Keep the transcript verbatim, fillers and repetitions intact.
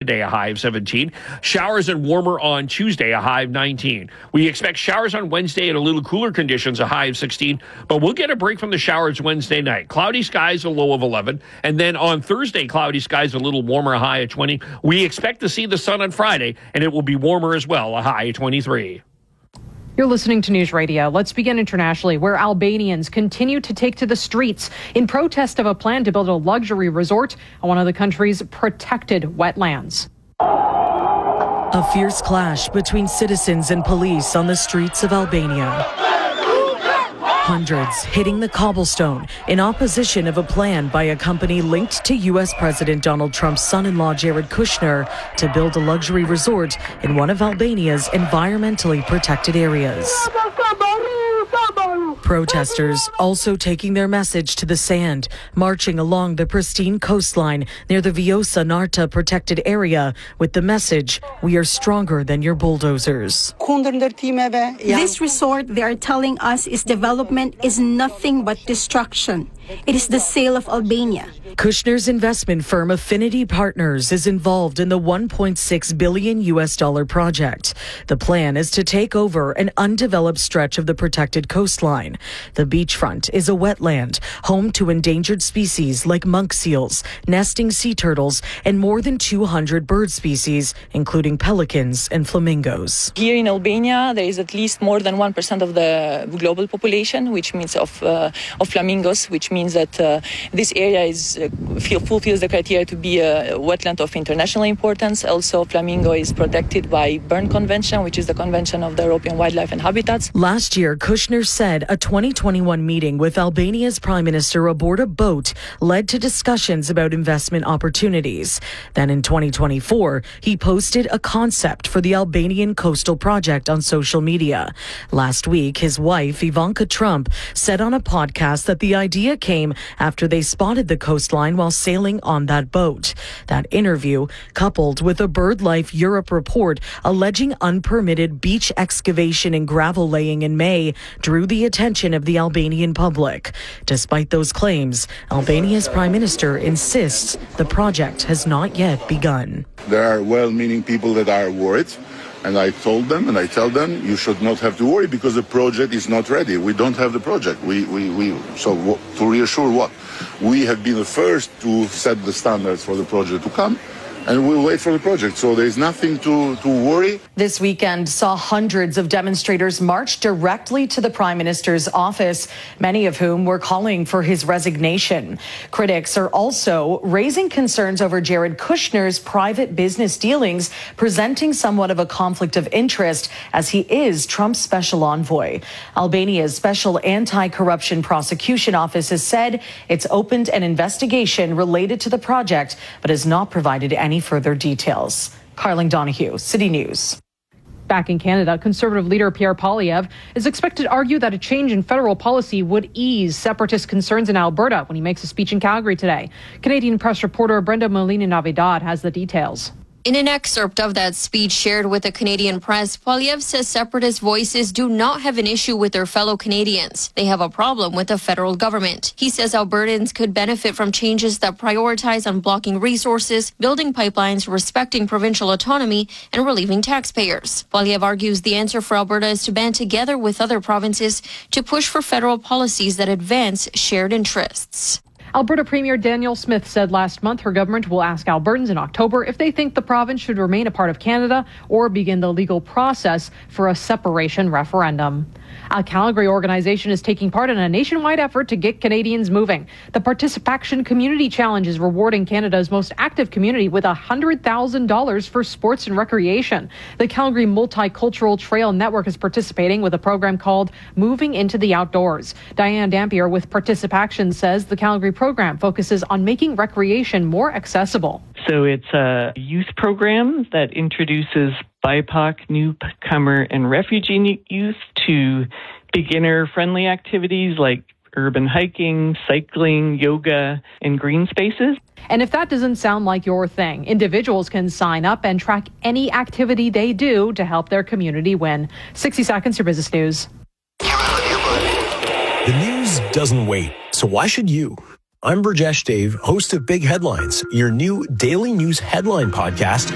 today, a high of seventeen. Showers and warmer on Tuesday, a high of nineteen. We expect showers on Wednesday and a little cooler conditions, a high of sixteen. But we'll get a break from the showers Wednesday night. Cloudy skies, a low of eleven. And then on Thursday, cloudy skies, a little warmer, a high of twenty. We expect to see the sun on Friday, and it will be warmer as well, a high of twenty-three. You're listening to News Radio. Let's begin internationally, where Albanians continue to take to the streets in protest of a plan to build a luxury resort on one of the country's protected wetlands. A fierce clash between citizens and police on the streets of Albania. Hundreds hitting the cobblestone in opposition of a plan by a company linked to U S President Donald Trump's son-in-law Jared Kushner to build a luxury resort in one of Albania's environmentally protected areas. Protesters also taking their message to the sand, marching along the pristine coastline near the Vjosa Narta protected area with the message, "We are stronger than your bulldozers." This resort, they are telling us, is development is nothing but destruction. It is the sale of Albania. Kushner's investment firm Affinity Partners is involved in the one point six billion U S dollar project. The plan is to take over an undeveloped stretch of the protected coastline. The beachfront is a wetland, home to endangered species like monk seals, nesting sea turtles, and more than two hundred bird species, including pelicans and flamingos. Here in Albania, there is at least more than one percent of the global population, which means of, uh, of flamingos, which means that uh, this area is uh, fulfills the criteria to be a wetland of international importance. Also, flamingo is protected by Berne Convention, which is the convention of the European Wildlife and Habitats. Last year, Kushner said a twenty twenty-one meeting with Albania's Prime Minister aboard a boat led to discussions about investment opportunities. Then in twenty twenty-four, he posted a concept for the Albanian coastal project on social media. Last week, his wife, Ivanka Trump, said on a podcast that the idea came after they spotted the coastline while sailing on that boat. That interview, coupled with a BirdLife Europe report alleging unpermitted beach excavation and gravel laying in May, drew the attention of the Albanian public. Despite those claims, Albania's prime minister insists the project has not yet begun. There are well-meaning people that are worried. And I told them, and I tell them, you should not have to worry because the project is not ready. We don't have the project. We, we, we. So w- to reassure what? We have been the first to set the standards for the project to come, and we'll wait for the project. So there's nothing to, to worry. This weekend saw hundreds of demonstrators march directly to the Prime Minister's office, many of whom were calling for his resignation. Critics are also raising concerns over Jared Kushner's private business dealings, presenting somewhat of a conflict of interest as he is Trump's special envoy. Albania's Special Anti-Corruption Prosecution Office has said it's opened an investigation related to the project, but has not provided any further details. Carling Donahue, City News. Back in Canada, Conservative leader Pierre Poilievre is expected to argue that a change in federal policy would ease separatist concerns in Alberta when he makes a speech in Calgary today. Canadian press reporter Brenda Molina-Navidad has the details. In an excerpt of that speech shared with the Canadian press, Poilievre says separatist voices do not have an issue with their fellow Canadians. They have a problem with the federal government. He says Albertans could benefit from changes that prioritize unblocking resources, building pipelines, respecting provincial autonomy, and relieving taxpayers. Poilievre argues the answer for Alberta is to band together with other provinces to push for federal policies that advance shared interests. Alberta Premier Danielle Smith said last month her government will ask Albertans in October if they think the province should remain a part of Canada or begin the legal process for a separation referendum. A Calgary organization is taking part in a nationwide effort to get Canadians moving. The Participation Community Challenge is rewarding Canada's most active community with one hundred thousand dollars for sports and recreation. The Calgary Multicultural Trail Network is participating with a program called Moving into the Outdoors. Diane Dampier with Participation says the Calgary program focuses on making recreation more accessible. So it's a youth program that introduces B I P O C, newcomer, and refugee youth to beginner-friendly activities like urban hiking, cycling, yoga, and green spaces. And if that doesn't sound like your thing, individuals can sign up and track any activity they do to help their community win. sixty seconds for Business News. The news doesn't wait, so why should you? I'm Burjesh Dave, host of Big Headlines, your new daily news headline podcast